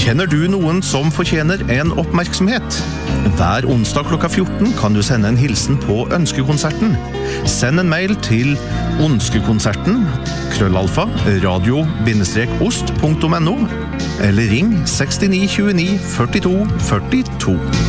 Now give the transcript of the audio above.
Kjenner du noen som fortjener en oppmerksomhet? Hver onsdag klokka 14 kan du sende en hilsen på Ønskekonserten. Send en mail til onskekonserten@radio-ost.no eller ring 69 29 42 42.